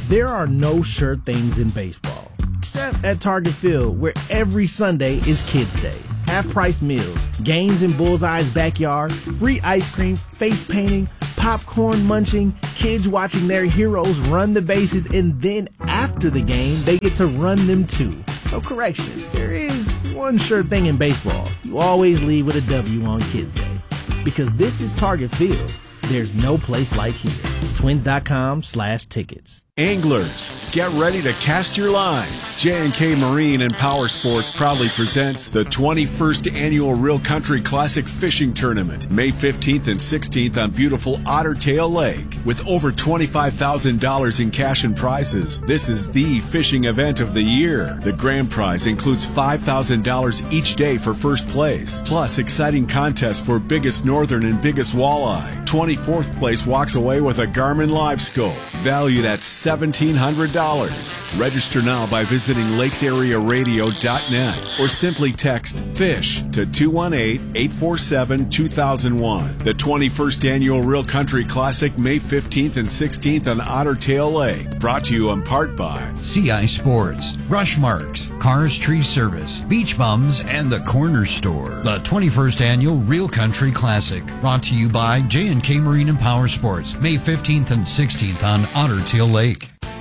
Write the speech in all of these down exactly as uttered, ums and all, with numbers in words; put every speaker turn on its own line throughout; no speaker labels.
There are no sure things in baseball, except at Target Field, where every Sunday is Kids Day. Half-price meals, games in Bullseye's backyard, free ice cream, face painting, popcorn munching, kids watching their heroes run the bases, and then after the game, they get to run them too. So correction, there is one sure thing in baseball. You always leave with a W on Kids Day. Because this is Target Field. There's no place like here. Twins.com slash tickets.
Anglers, get ready to cast your lines. J and K Marine and Power Sports proudly presents the twenty-first Annual Real Country Classic Fishing Tournament, May fifteenth and sixteenth on beautiful Otter Tail Lake. With over twenty-five thousand dollars in cash and prizes, this is the fishing event of the year. The grand prize includes five thousand dollars each day for first place, plus exciting contests for biggest northern and biggest walleye. twenty-fourth place walks away with a Garmin Live Scope, valued at seventeen hundred dollars. Register now by visiting lakes area radio dot net or simply text FISH to two one eight, eight four seven, two thousand one. The twenty-first Annual Real Country Classic, May fifteenth and sixteenth on Otter Tail Lake. Brought to you in part by
C I Sports, Rush Marks, Cars Tree Service, Beach Bums, and the Corner Store. The twenty-first Annual Real Country Classic, brought to you by J and K Marine and Power Sports, May fifteenth and sixteenth on Otter Tail Lake.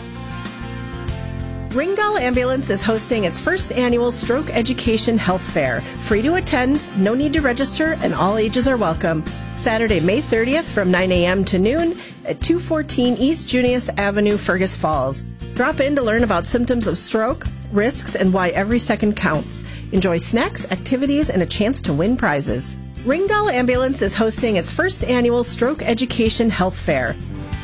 Ringgold Ambulance is hosting its first annual Stroke Education Health Fair. Free to attend, no need to register, and all ages are welcome. Saturday, May thirtieth from nine a.m. to noon at two fourteen East Junius Avenue, Fergus Falls. Drop in to learn about symptoms of stroke, risks, and why every second counts. Enjoy snacks, activities, and a chance to win prizes. Ringgold Ambulance is hosting its first annual Stroke Education Health Fair.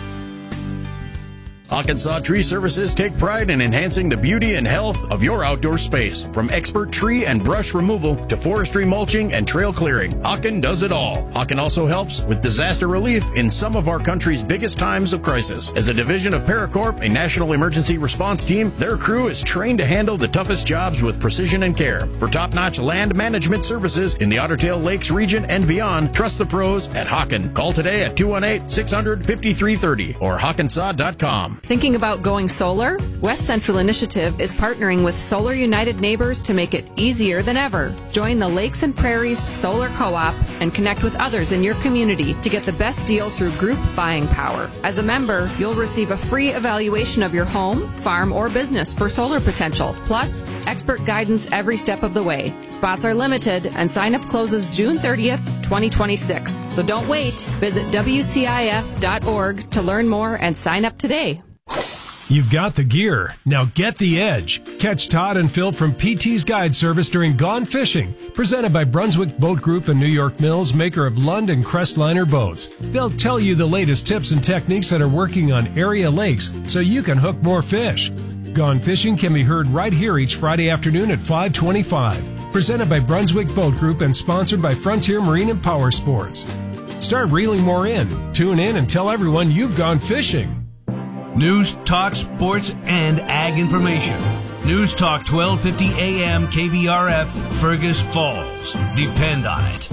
Arkansas Tree Services take pride in enhancing the beauty and health of your outdoor space. From expert tree and brush removal to forestry mulching and trail clearing, Hawken does it all. Hawken also helps with disaster relief in some of our country's biggest times of crisis. As a division of Paracorp, a national emergency response team, their crew is trained to handle the toughest jobs with precision and care. For top-notch land management services in the Otter Tail Lakes region and beyond, trust the pros at Hawken. Call today at two one eight, six hundred, fifty-three thirty or hawkensaw dot com.
Thinking about going solar? West Central Initiative is partnering with Solar United Neighbors to make it easier than ever. Join the Lakes and Prairies Solar Co-op and connect with others in your community to get the best deal through group buying power. As a member, you'll receive a free evaluation of your home, farm, or business for solar potential, plus expert guidance every step of the way. Spots are limited and sign-up closes June thirtieth, twenty twenty-six. So don't wait. Visit W C I F dot org to learn more and sign up today.
You've got the gear. Now get the edge. Catch Todd and Phil from P T's Guide Service during Gone Fishing, presented by Brunswick Boat Group and New York Mills, maker of Lund and Crestliner boats. They'll tell you the latest tips and techniques that are working on area lakes so you can hook more fish. Gone Fishing can be heard right here each Friday afternoon at five twenty-five. Presented by Brunswick Boat Group and sponsored by Frontier Marine and Power Sports. Start reeling more in. Tune in and tell everyone you've gone fishing.
News, talk, sports, and ag information. News Talk twelve fifty A M K B R F, Fergus Falls. Depend on it.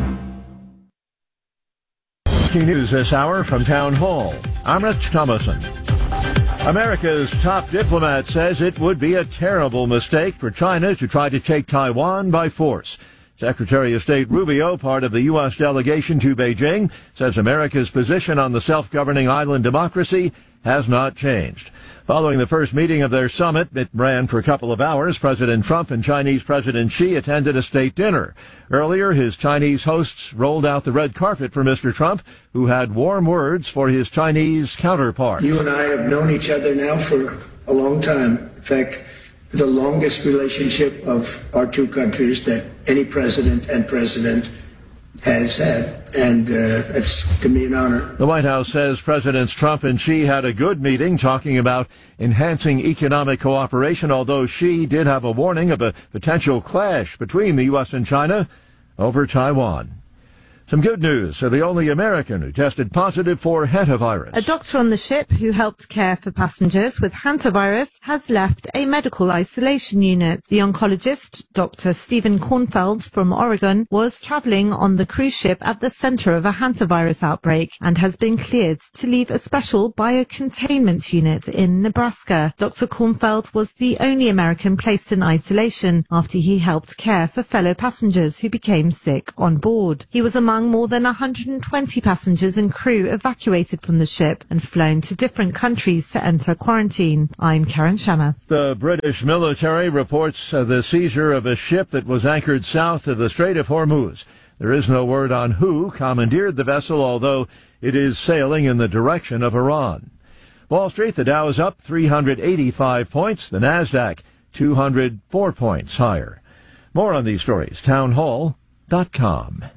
News this hour from Town Hall. I'm Rich Thomason. America's top diplomat says it would be a terrible mistake for China to try to take Taiwan by force. Secretary of State Rubio, part of the U S delegation to Beijing, says America's position on the self-governing island democracy has not changed. Following the first meeting of their summit, it ran for a couple of hours. President Trump and Chinese President Xi attended a state dinner. Earlier, his Chinese hosts rolled out the red carpet for Mister Trump, who had warm words for his Chinese counterpart.
You and I have known each other now for a long time. In fact, the longest relationship of our two countries that any president and president has had, and uh, it's to me an honor.
The White House says Presidents Trump and Xi had a good meeting talking about enhancing economic cooperation, although Xi did have a warning of a potential clash between the U S and China over Taiwan. Some good news for the only American who tested positive for hantavirus.
A doctor on the ship who helped care for passengers with hantavirus has left a medical isolation unit. The oncologist, Doctor Stephen Kornfeld from Oregon, was traveling on the cruise ship at the center of a hantavirus outbreak and has been cleared to leave a special biocontainment unit in Nebraska. Doctor Kornfeld was the only American placed in isolation after he helped care for fellow passengers who became sick on board. He was among more than one hundred twenty passengers and crew evacuated from the ship and flown to different countries to enter quarantine. I'm Karen Shamas.
The British military reports uh, the seizure of a ship that was anchored south of the Strait of Hormuz. There is no word on who commandeered the vessel, although it is sailing in the direction of Iran. Wall Street, the Dow is up three hundred eighty-five points, the Nasdaq two hundred four points higher. More on these stories, townhall dot com.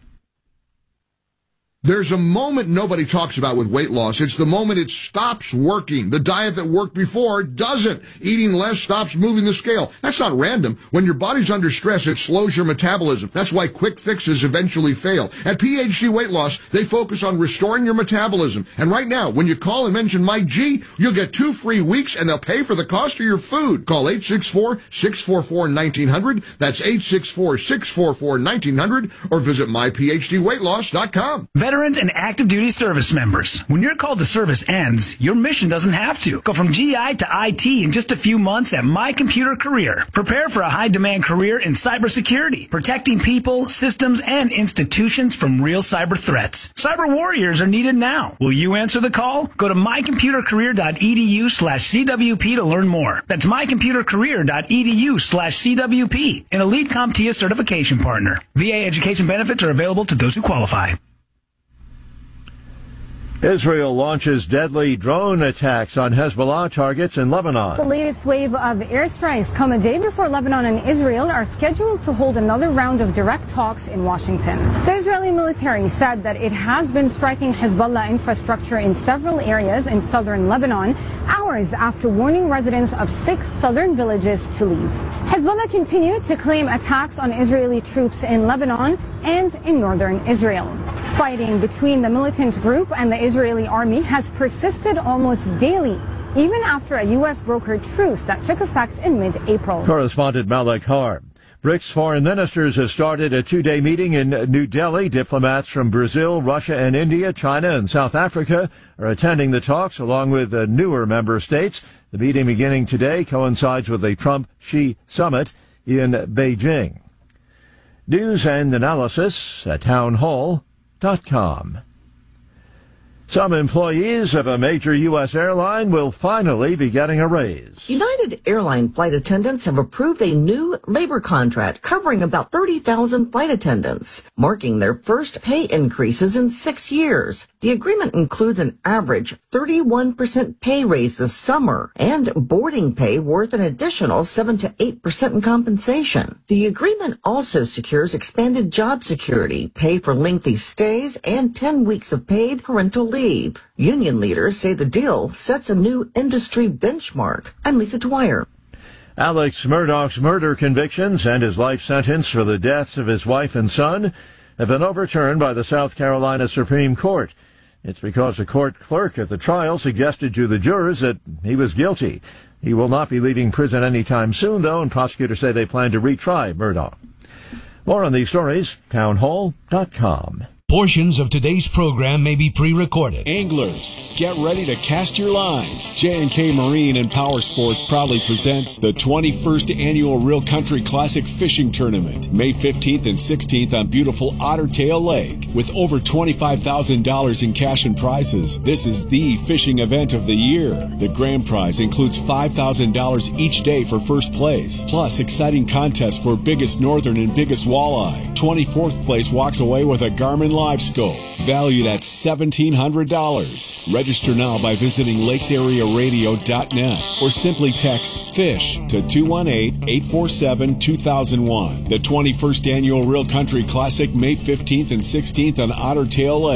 There's a moment nobody talks about with weight loss. It's the moment it stops working. The diet that worked before doesn't. Eating less stops moving the scale. That's not random. When your body's under stress, it slows your metabolism. That's why quick fixes eventually fail. At P H D Weight Loss, they focus on restoring your metabolism. And right now, when you call and mention Mike G, you'll get two free weeks and they'll pay for the cost of your food. Call eight six four, six four four, one nine zero zero. That's eight six four, six four four, one nine zero zero. Or visit my p h d weight loss dot com.
Veterans and active duty service members. When your call to service ends, your mission doesn't have to. Go from G I to I T in just a few months at My Computer Career. Prepare for a high-demand career in cybersecurity, protecting people, systems, and institutions from real cyber threats. Cyber warriors are needed now. Will you answer the call? Go to my computer career dot e d u slash c w p to learn more. That's my computer career dot e d u slash c w p, an elite CompTIA certification partner. V A education benefits are available to those who qualify.
Israel launches deadly drone attacks on Hezbollah targets in Lebanon.
The latest wave of airstrikes come a day before Lebanon and Israel are scheduled to hold another round of direct talks in Washington. The Israeli military said that it has been striking Hezbollah infrastructure in several areas in southern Lebanon, hours after warning residents of six southern villages to leave. Hezbollah continued to claim attacks on Israeli troops in Lebanon and in northern Israel. Fighting between the militant group and the Israeli army has persisted almost daily, even after a U S brokered truce that took effect in mid-April.
Correspondent Malek Har. BRICS foreign ministers have started a two-day meeting in New Delhi. Diplomats from Brazil, Russia, and India, China, and South Africa are attending the talks, along with the newer member states. The meeting beginning today coincides with the Trump-Xi summit in Beijing. News and analysis at townhall dot com. Some employees of a major U S airline will finally be getting a raise.
United Airline flight attendants have approved a new labor contract covering about thirty thousand flight attendants, marking their first pay increases in six years. The agreement includes an average thirty-one percent pay raise this summer and boarding pay worth an additional seven to eight percent in compensation. The agreement also secures expanded job security, pay for lengthy stays, and ten weeks of paid parental leave. Union leaders say the deal sets a new industry benchmark. I'm Lisa Dwyer.
Alex Murdaugh's murder convictions and his life sentence for the deaths of his wife and son have been overturned by the South Carolina Supreme Court. It's because a court clerk at the trial suggested to the jurors that he was guilty. He will not be leaving prison anytime soon, though, and prosecutors say they plan to retry Murdaugh. More on these stories, townhall dot com.
Portions of today's program may be pre-recorded.
Anglers, get ready to cast your lines. J and K Marine and Power Sports proudly presents the twenty-first Annual Real Country Classic Fishing Tournament, May fifteenth and sixteenth on beautiful Otter Tail Lake. With over twenty-five thousand dollars in cash and prizes, this is the fishing event of the year. The grand prize includes five thousand dollars each day for first place, plus exciting contests for biggest northern and biggest walleye. twenty-fourth place walks away with a Garmin Live Scope, valued at seventeen hundred dollars. Register now by visiting lakes area radio dot net or simply text FISH to two one eight, eight four seven, two thousand one. The twenty-first Annual Real Country Classic, May fifteenth and sixteenth on Otter Tail Lake.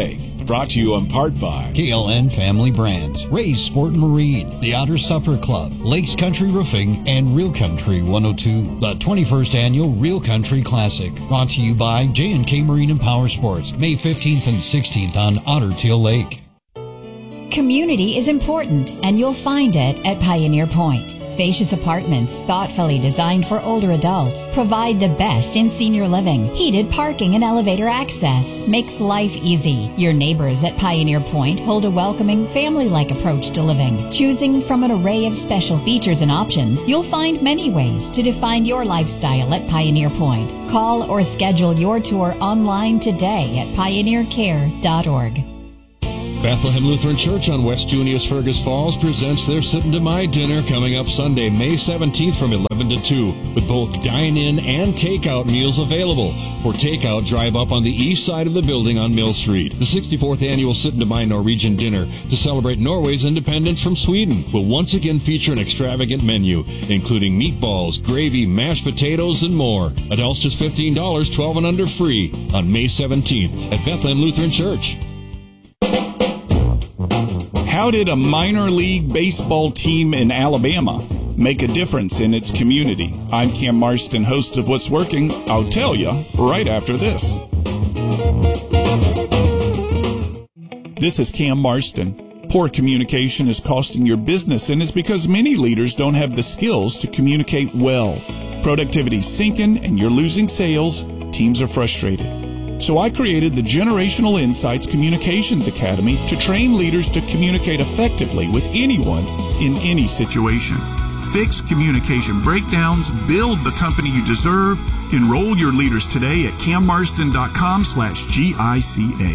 Brought to you in part by
K L N Family Brands, Ray's Sport and Marine, the Otter Supper Club, Lakes Country Roofing, and Real Country one oh two. The twenty-first Annual Real Country Classic, brought to you by J and K Marine and Power Sports, May fifteenth and sixteenth on Otter Tail Lake.
Community is important, and you'll find it at Pioneer Point. Spacious apartments, thoughtfully designed for older adults, provide the best in senior living. Heated parking and elevator access makes life easy. Your neighbors at Pioneer Point hold a welcoming, family-like approach to living. Choosing from an array of special features and options, you'll find many ways to define your lifestyle at Pioneer Point. Call or schedule your tour online today at pioneer care dot org.
Bethlehem Lutheran Church on West Junius Fergus Falls presents their Sittin' to My Dinner coming up Sunday, May seventeenth from eleven to two, with both dine-in and takeout meals available. For takeout, drive up on the east side of the building on Mill Street. The sixty-fourth Annual Sittin' to My Norwegian Dinner to celebrate Norway's independence from Sweden will once again feature an extravagant menu, including meatballs, gravy, mashed potatoes, and more. Adults just fifteen dollars, twelve and under free on May seventeenth at Bethlehem Lutheran Church.
How did a minor league baseball team in Alabama make a difference in its community? I'm Cam Marston, host of What's Working. I'll tell you right after this. This is Cam Marston. Poor communication is costing your business, and it's because many leaders don't have the skills to communicate well. Productivity's sinking, and you're losing sales. Teams are frustrated. So I created the Generational Insights Communications Academy to train leaders to communicate effectively with anyone in any situation. Fix communication breakdowns, build the company you deserve. Enroll your leaders today at cammarston.com slash GICA.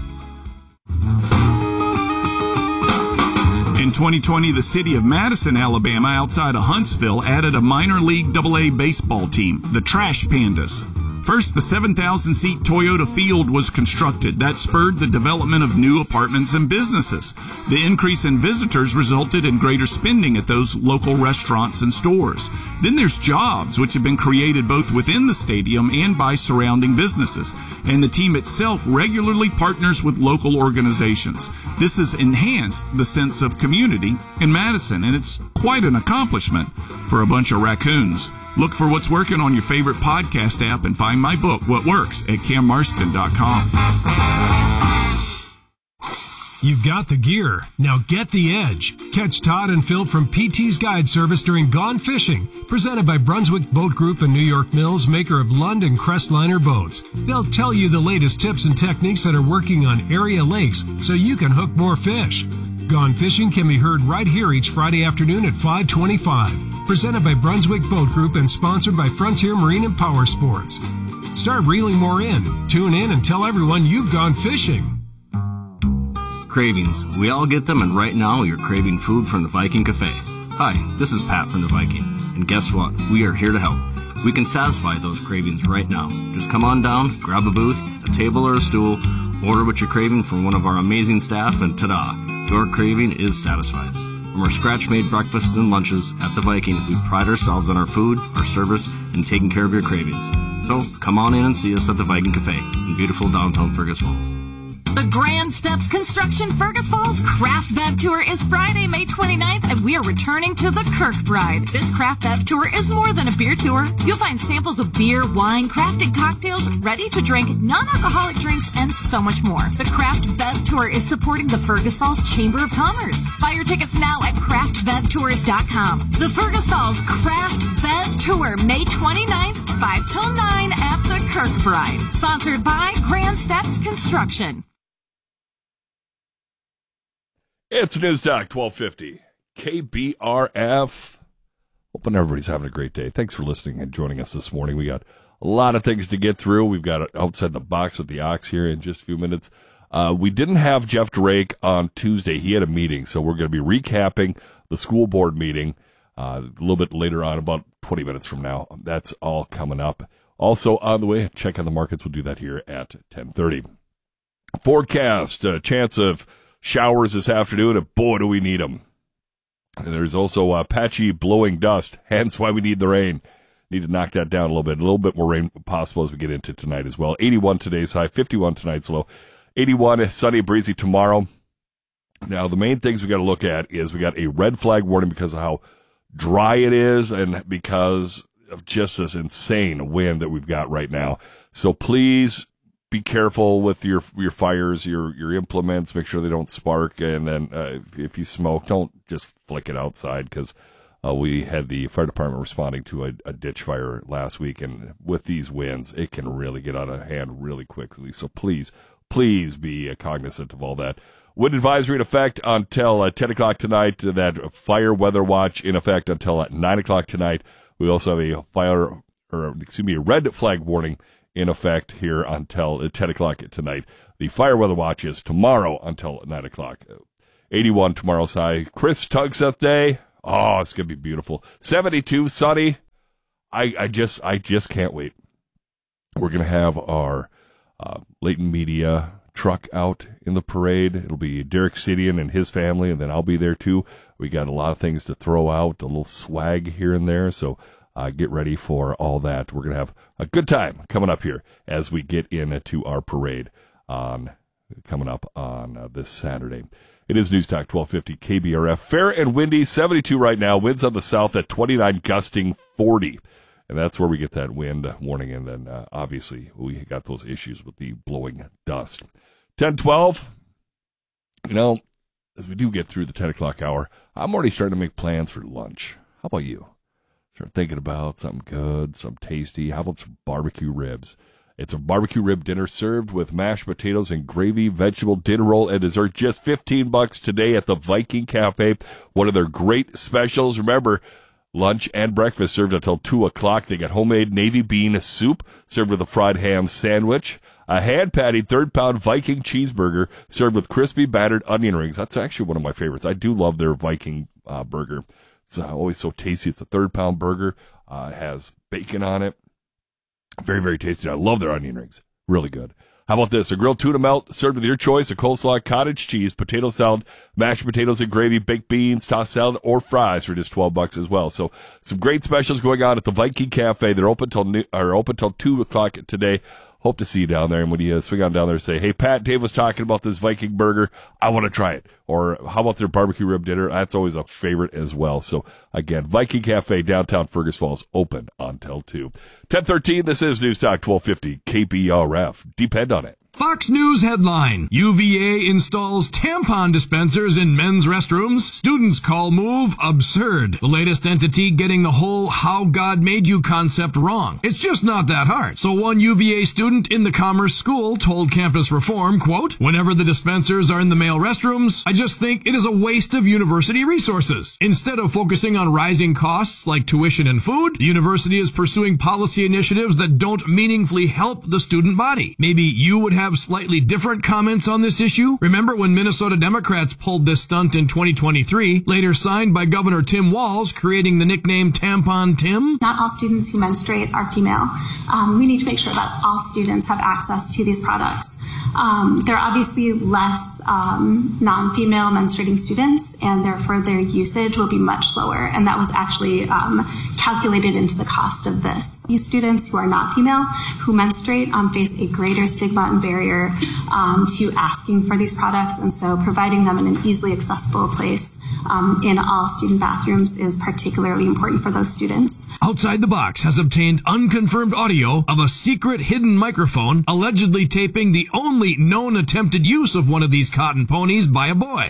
In twenty twenty, the city of Madison, Alabama, outside of Huntsville, added a minor league double A baseball team, the Trash Pandas. First, the seven thousand seat Toyota Field was constructed. That spurred the development of new apartments and businesses. The increase in visitors resulted in greater spending at those local restaurants and stores. Then there's jobs, which have been created both within the stadium and by surrounding businesses. And the team itself regularly partners with local organizations. This has enhanced the sense of community in Madison, and it's quite an accomplishment for a bunch of raccoons. Look for What's Working on your favorite podcast app and find my book, What Works, at cam marston dot com.
You've got the gear. Now get the edge. Catch Todd and Phil from P T's Guide Service during Gone Fishing, presented by Brunswick Boat Group and New York Mills, maker of Lund and Crestliner boats. They'll tell you the latest tips and techniques that are working on area lakes so you can hook more fish. Gone Fishing can be heard right here each Friday afternoon at five twenty-five. Presented by Brunswick Boat Group and sponsored by Frontier Marine and Power Sports. Start reeling more in. Tune in and tell everyone you've gone fishing.
Cravings. We all get them, and right now you're craving food from the Viking Cafe. Hi, this is Pat from the Viking, and guess what? We are here to help. We can satisfy those cravings right now. Just come on down, grab a booth, a table or a stool, order what you're craving from one of our amazing staff, and ta-da, your craving is satisfied. From our scratch-made breakfasts and lunches at the Viking, we pride ourselves on our food, our service, and taking care of your cravings. So come on in and see us at the Viking Cafe in beautiful downtown Fergus Falls.
The Grand Steps Construction Fergus Falls Craft Bev Tour is Friday, May twenty-ninth, and we are returning to the Kirkbride. This Craft Bev Tour is more than a beer tour. You'll find samples of beer, wine, crafted cocktails, ready to drink, non-alcoholic drinks, and so much more. The Craft Bev Tour is supporting the Fergus Falls Chamber of Commerce. Buy your tickets now at craft bev tours dot com. The Fergus Falls Craft Bev Tour, May twenty-ninth, five till nine at the Kirkbride. Sponsored by Grand Steps Construction.
It's News Talk twelve fifty, K B R F. Hoping everybody's having a great day. Thanks for listening and joining us this morning. We got a lot of things to get through. We've got Outside the Box with the Ox here in just a few minutes. Uh, we didn't have Jeff Drake on Tuesday. He had a meeting, so we're going to be recapping the school board meeting uh, a little bit later on, about twenty minutes from now. That's all coming up. Also on the way, check on the markets. We'll do that here at ten thirty. Forecast, a chance of showers this afternoon, and boy, do we need them. And there's also uh, patchy blowing dust, hence why we need the rain. Need to knock that down a little bit. A little bit more rain possible as we get into tonight as well. eighty-one today's high, fifty-one tonight's low. eighty-one, sunny, breezy tomorrow. Now, the main things we got to look at is we got a red flag warning because of how dry it is and because of just this insane wind that we've got right now. So please be careful with your your fires, your your implements. Make sure they don't spark. And then uh, if, if you smoke, don't just flick it outside because uh, we had the fire department responding to a, a ditch fire last week. And with these winds, it can really get out of hand really quickly. So please, please be cognizant of all that. Wind advisory in effect until uh, ten o'clock tonight. That fire weather watch in effect until at nine o'clock tonight. We also have a fire, or excuse me, a red flag warning in effect here until ten o'clock tonight. The fire weather watch is tomorrow until nine o'clock. eighty-one tomorrow's high. Chris Tugseth Day. Oh, it's going to be beautiful. seventy-two, sunny. I, I just I just can't wait. We're going to have our uh, Leighton Media truck out in the parade. It'll be Derek Sidian and his family, and then I'll be there too. We got a lot of things to throw out, a little swag here and there, so uh, get ready for all that. We're going to have a good time coming up here as we get into our parade on coming up on uh, this Saturday. It is News Talk twelve fifty K B R F. Fair and windy, seventy-two right now. Winds on the south at twenty-nine, gusting forty. And that's where we get that wind warning. And then, uh, obviously, we got those issues with the blowing dust. ten twelve, you know, as we do get through the ten o'clock hour, I'm already starting to make plans for lunch. How about you? Start thinking about something good, something tasty. How about some barbecue ribs? It's a barbecue rib dinner served with mashed potatoes and gravy, vegetable dinner roll, and dessert. Just fifteen bucks today at the Viking Cafe. One of their great specials. Remember, lunch and breakfast served until two o'clock. They got homemade navy bean soup served with a fried ham sandwich. A hand-patted third-pound Viking cheeseburger served with crispy battered onion rings. That's actually one of my favorites. I do love their Viking uh, burger. It's uh, always so tasty. It's a third-pound burger. Uh, it has bacon on it. Very, very tasty. I love their onion rings. Really good. How about this? A grilled tuna melt served with your choice, a coleslaw, cottage cheese, potato salad, mashed potatoes and gravy, baked beans, tossed salad, or fries for just twelve bucks as well. So some great specials going on at the Viking Cafe. They're open till new, or open till two o'clock today. Hope to see you down there. And when you swing on down there, say, hey, Pat, Dave was talking about this Viking burger. I want to try it. Or how about their barbecue rib dinner? That's always a favorite as well. So, again, Viking Cafe, downtown Fergus Falls, open until two. ten thirteen, this is News Talk twelve fifty K B R F. Depend on it.
Fox News headline. U V A installs tampon dispensers in men's restrooms. Students call move absurd. The latest entity getting the whole how God made you concept wrong. It's just not that hard. So one U V A student in the Commerce School told Campus Reform, quote, whenever the dispensers are in the male restrooms, I just think it is a waste of university resources. Instead of focusing on rising costs like tuition and food, the university is pursuing policy initiatives that don't meaningfully help the student body. Maybe you would have have slightly different comments on this issue? Remember when Minnesota Democrats pulled this stunt in twenty twenty-three, later signed by Governor Tim Walz, creating the nickname Tampon Tim?
Not all students who menstruate are female. Um, we need to make sure that all students have access to these products. Um, there are obviously less um, non-female menstruating students, and therefore their usage will be much lower. And that was actually um, calculated into the cost of this. These students who are not female, who menstruate, um, face a greater stigma and barrier um, to asking for these products. And so providing them in an easily accessible place Um, in all student bathrooms is particularly important for those students.
Outside the Box has obtained unconfirmed audio of a secret hidden microphone allegedly taping the only known attempted use of one of these cotton ponies by a boy.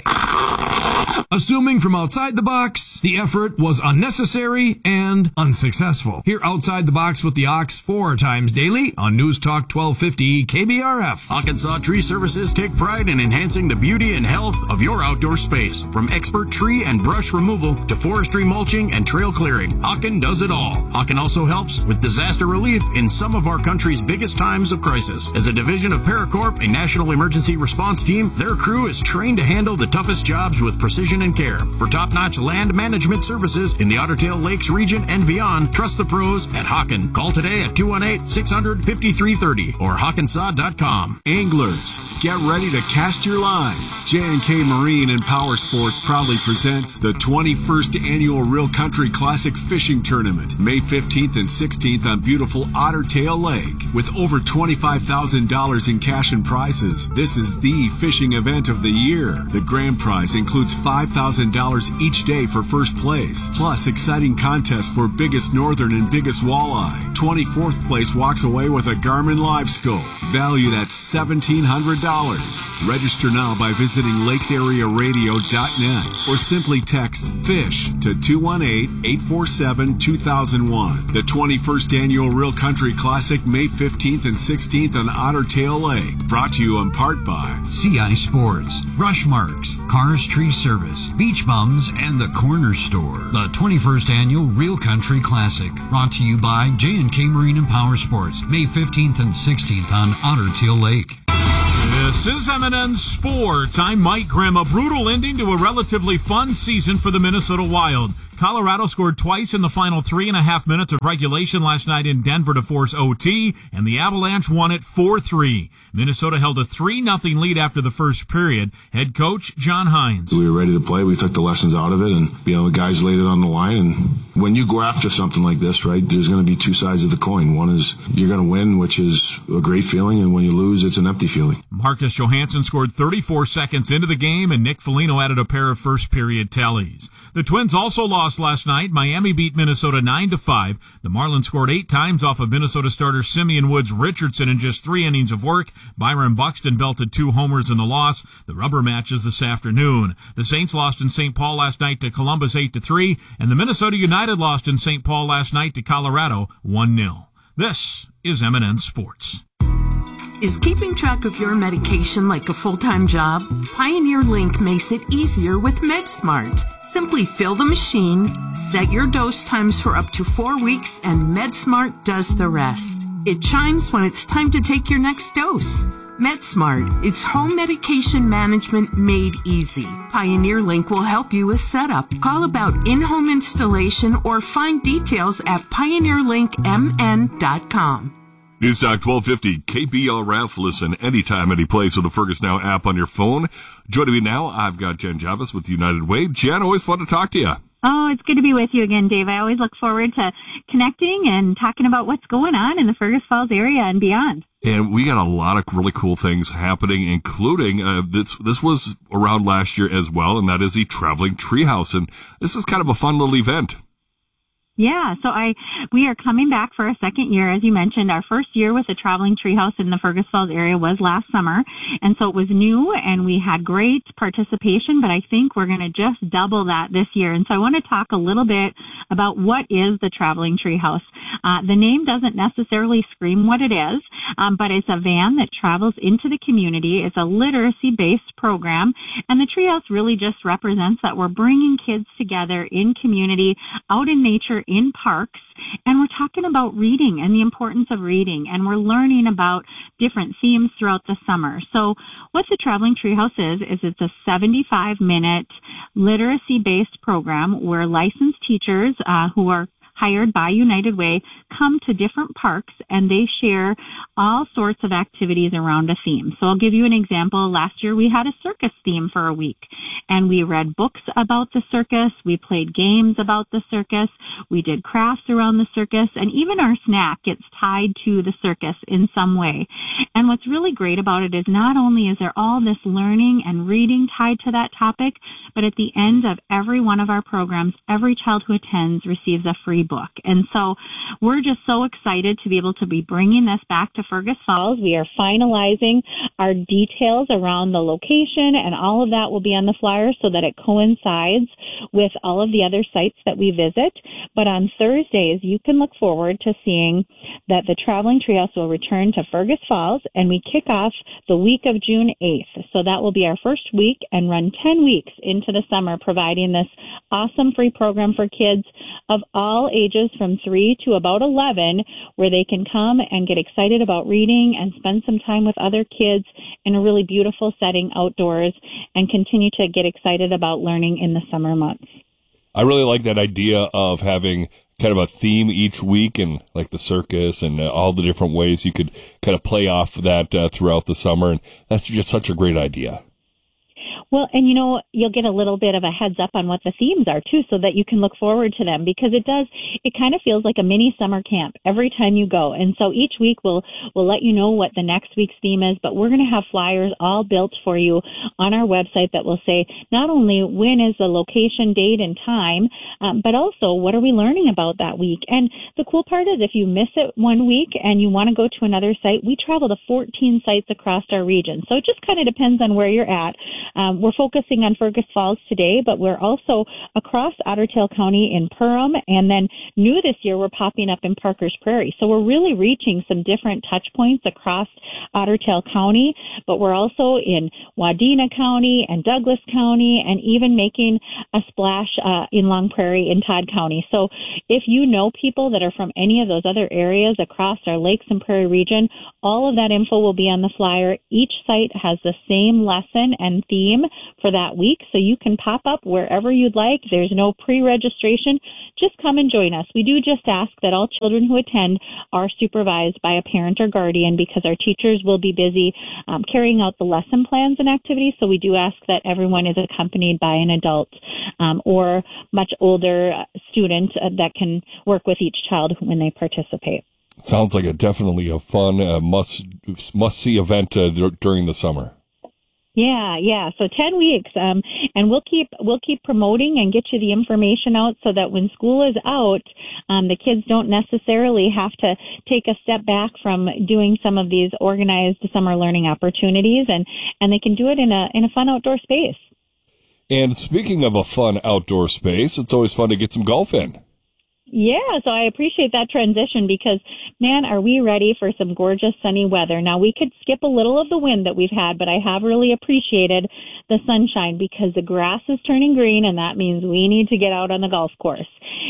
Assuming from Outside the Box, the effort was unnecessary and unsuccessful. Hear Outside the Box with the Ox four times daily on News Talk twelve fifty K B R F.
Arkansas Tree Services take pride in enhancing the beauty and health of your outdoor space. From expert tree and brush removal to forestry mulching and trail clearing, Aachen does it all. Aachen also helps with disaster relief in some of our country's biggest times of crisis. As a division of Paracorp, a national emergency response team, their crew is trained to handle the toughest jobs with precision
precision and care. For top-notch land management services in the Otter Tail Lakes region and beyond, trust the pros at Hawken. Call today at two one eight, six hundred, fifty-three thirty or hawkensaw dot com.
Anglers, get ready to cast your lines. J and K Marine and Power Sports proudly presents the twenty-first Annual Real Country Classic Fishing Tournament, May fifteenth and sixteenth on beautiful Otter Tail Lake. With over twenty-five thousand dollars in cash and prizes, this is the fishing event of the year. The grand prize includes five thousand dollars each day for first place, plus exciting contests for biggest northern and biggest walleye. twenty-fourth place walks away with a Garmin Live Scope, valued at seventeen hundred dollars. Register now by visiting lakes area radio dot net or simply text FISH to two one eight, eight four seven, two thousand one. The twenty-first Annual Real Country Classic, May fifteenth and sixteenth on Otter Tail Lake. Brought to you in part by
C I Sports, Brush Marks, Cars Tree Service, Beach Bums, and the Corner Store. The twenty-first Annual Real Country Classic, brought to you by J and K Marine and Power Sports, May fifteenth and sixteenth on Otter Tail Lake.
This is M and N Sports. I'm Mike Grimm. A brutal ending to a relatively fun season for the Minnesota Wild. Colorado scored twice in the final three and a half minutes of regulation last night in Denver to force O T, and the Avalanche won it four three. Minnesota held a three nothing lead after the first period. Head coach John Hines.
We were ready to play. We took the lessons out of it, and you know, the guys laid it on the line. And when you go after something like this, right, there's going to be two sides of the coin. One is you're going to win, which is a great feeling, and when you lose, it's an empty feeling.
Marcus Johansson scored thirty-four seconds into the game, and Nick Foligno added a pair of first period tallies. The Twins also lost last night. Miami beat Minnesota nine to five. The Marlins scored eight times off of Minnesota starter Simeon Woods Richardson in just three innings of work. Byron Buxton belted two homers in the loss. The rubber matches this afternoon. The Saints lost in Saint Paul last night to Columbus eight to three, and the Minnesota United lost in Saint Paul last night to Colorado one nil. This is M and N Sports.
Is keeping track of your medication like a full-time job? Pioneer Link makes it easier with MedSmart. Simply fill the machine, set your dose times for up to four weeks, and MedSmart does the rest. It chimes when it's time to take your next dose. MedSmart, it's home medication management made easy. Pioneer Link will help you with setup. Call about in-home installation or find details at pioneer link m n dot com.
Newstalk twelve fifty K B R F. Listen anytime, any place with the Fergus Now app on your phone. Joining me now, I've got Jen Javis with United Way. Jen, always fun to talk to you.
Oh, it's good to be with you again, Dave. I always look forward to connecting and talking about what's going on in the Fergus Falls area and beyond.
And we got a lot of really cool things happening, including uh, this. This was around last year as well, and that is the Traveling Treehouse. And this is kind of a fun little event.
Yeah, so I we are coming back for a second year. As you mentioned, our first year with the Traveling Treehouse in the Fergus Falls area was last summer, and so it was new, and we had great participation, but I think we're going to just double that this year. And so I want to talk a little bit about what is the Traveling Treehouse. Uh, the name doesn't necessarily scream what it is, um, but it's a van that travels into the community. It's a literacy-based program, and the Treehouse really just represents that we're bringing kids together in community, out in nature, in parks, and we're talking about reading and the importance of reading, and we're learning about different themes throughout the summer. So what the Traveling Treehouse is, is it's a seventy-five minute literacy-based program where licensed teachers uh, who are hired by United Way come to different parks, and they share all sorts of activities around a theme. So I'll give you an example. Last year we had a circus theme for a week, and we read books about the circus, we played games about the circus, we did crafts around the circus, and even our snack gets tied to the circus in some way. And what's really great about it is not only is there all this learning and reading tied to that topic, but at the end of every one of our programs, every child who attends receives a free book. And so we're just so excited to be able to be bringing this back to Fergus Falls. We are finalizing our details around the location, and all of that will be on the flyer so that it coincides with all of the other sites that we visit. But on Thursdays, you can look forward to seeing that the Traveling Treehouse will return to Fergus Falls, and we kick off the week of June eighth. So that will be our first week and run ten weeks into the summer, providing this awesome free program for kids of all ages from three to about eleven, where they can come and get excited about reading and spend some time with other kids in a really beautiful setting outdoors and continue to get excited about learning in the summer months.
I really like that idea of having kind of a theme each week, and like the circus and uh, all the different ways you could kind of play off that uh, throughout the summer. And that's just such a great idea.
Well, and you know, you'll get a little bit of a heads up on what the themes are too, so that you can look forward to them, because it does, it kind of feels like a mini summer camp every time you go. And so each week we'll, we'll let you know what the next week's theme is, but we're going to have flyers all built for you on our website that will say not only when is the location, date, and time, um, but also what are we learning about that week. And the cool part is if you miss it one week and you want to go to another site, we travel to fourteen sites across our region. So it just kind of depends on where you're at. Um, we're focusing on Fergus Falls today, but we're also across Otter Tail County in Perham, and then new this year, we're popping up in Parker's Prairie. So we're really reaching some different touch points across Otter Tail County, but we're also in Wadena County and Douglas County, and even making a splash uh, in Long Prairie in Todd County. So if you know people that are from any of those other areas across our Lakes and Prairie region, all of that info will be on the flyer. Each site has the same lesson and theme for that week, so you can pop up wherever you'd like. There's no pre-registration. Just come and join us. We do just ask that all children who attend are supervised by a parent or guardian, because our teachers will be busy um, carrying out the lesson plans and activities, so we do ask that everyone is accompanied by an adult um, or much older student uh, that can work with each child when they participate.
Sounds like a definitely a fun, uh, must must see event uh, d- during the summer.
Yeah, yeah. So ten weeks, um, and we'll keep we'll keep promoting and get you the information out, so that when school is out, um, the kids don't necessarily have to take a step back from doing some of these organized summer learning opportunities, and, and they can do it in a in a fun outdoor space.
And speaking of a fun outdoor space, it's always fun to get some golf in.
Yeah, so I appreciate that transition, because, man, are we ready for some gorgeous sunny weather. Now, we could skip a little of the wind that we've had, but I have really appreciated the sunshine, because the grass is turning green, and that means we need to get out on the golf course.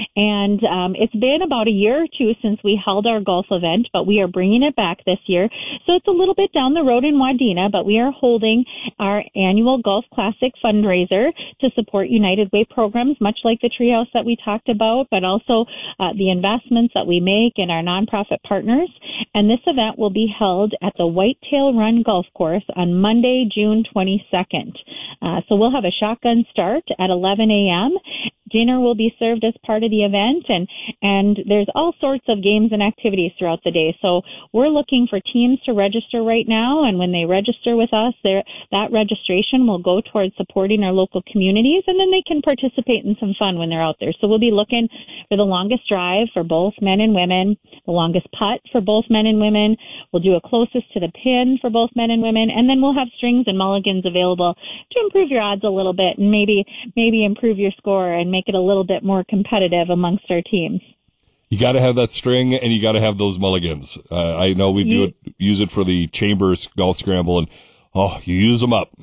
And um, it's been about a year or two since we held our golf event, but we are bringing it back this year. So it's a little bit down the road in Wadena, but we are holding our annual Golf Classic fundraiser to support United Way programs, much like the treehouse that we talked about, but also Uh, the investments that we make in our nonprofit partners. And this event will be held at the Whitetail Run Golf Course on Monday, June twenty-second. Uh, so we'll have a shotgun start at eleven a.m. Dinner will be served as part of the event, and, and there's all sorts of games and activities throughout the day. So we're looking for teams to register right now, and when they register with us, that registration will go towards supporting our local communities, and then they can participate in some fun when they're out there. So we'll be looking for the longest drive for both men and women, the longest putt for both men and women. We'll do a closest to the pin for both men and women, and then we'll have strings and mulligans available to improve your odds a little bit, and maybe maybe improve your score and make it a little bit more competitive amongst our teams.
You got to have that string, and you got to have those mulligans. Uh, I know we do it, use it for the Chambers Golf Scramble, and oh, you use them up.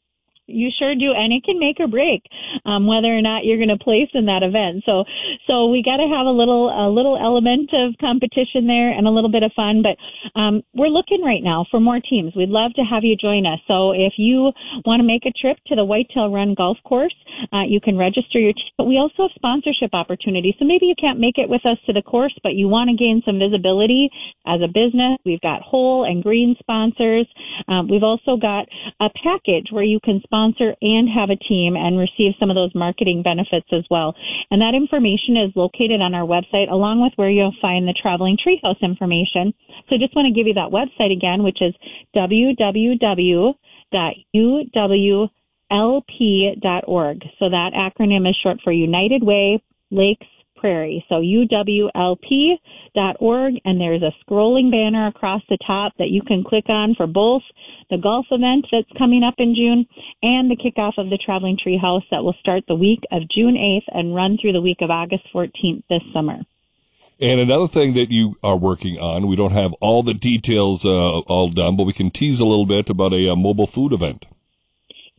You sure do, and it can make or break um, whether or not you're going to place in that event. So, so we got to have a little a little element of competition there and a little bit of fun. But um, we're looking right now for more teams. We'd love to have you join us. So, if you want to make a trip to the Whitetail Run Golf Course, uh, you can register your team. But we also have sponsorship opportunities. So maybe you can't make it with us to the course, but you want to gain some visibility as a business. We've got whole and green sponsors. Um, we've also got a package where you can sponsor and have a team and receive some of those marketing benefits as well. And that information is located on our website, along with where you'll find the Traveling Treehouse information. So I just want to give you that website again, which is w w w dot u w l p dot org. So that acronym is short for United Way Lakes Prairie. So u w l p dot org, and there's a scrolling banner across the top that you can click on for both the golf event that's coming up in June and the kickoff of the Traveling Treehouse that will start the week of June eighth and run through the week of August fourteenth this summer.
And another thing that you are working on, we don't have all the details uh, all done, but we can tease a little bit about a, a mobile food event.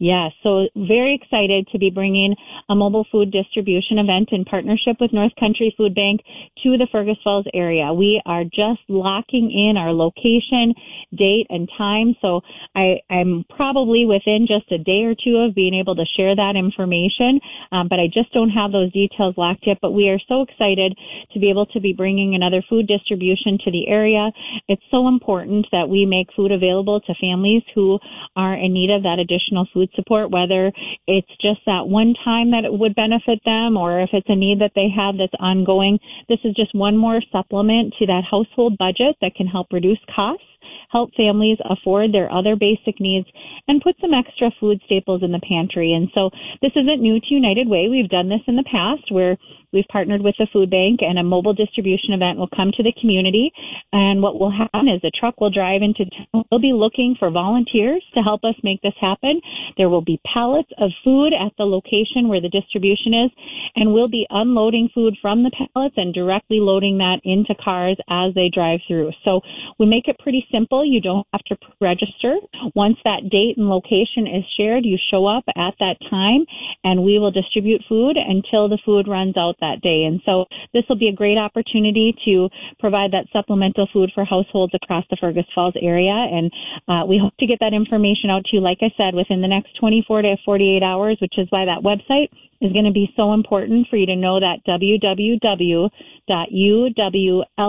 Yes, so very excited to be bringing a mobile food distribution event in partnership with North Country Food Bank to the Fergus Falls area. We are just locking in our location, date, and time, so I, I'm probably within just a day or two of being able to share that information, um, but I just don't have those details locked yet. But we are so excited to be able to be bringing another food distribution to the area. It's so important that we make food available to families who are in need of that additional food support, whether it's just that one time that it would benefit them or if it's a need that they have that's ongoing. This is just one more supplement to that household budget that can help reduce costs, help families afford their other basic needs, and put some extra food staples in the pantry. And so this isn't new to United Way. We've done this in the past where we've partnered with the food bank and a mobile distribution event will come to the community. And what will happen is a truck will drive into town. We'll be looking for volunteers to help us make this happen. There will be pallets of food at the location where the distribution is, and we'll be unloading food from the pallets and directly loading that into cars as they drive through. So we make it pretty simple. You don't have to register. Once that date and location is shared, you show up at that time and we will distribute food until the food runs out that day. And so this will be a great opportunity to provide that supplemental food for households across the Fergus Falls area. And uh, we hope to get that information out to you, like I said, within the next twenty-four to forty-eight hours, which is why that website is going to be so important for you to know that w w w dot u w l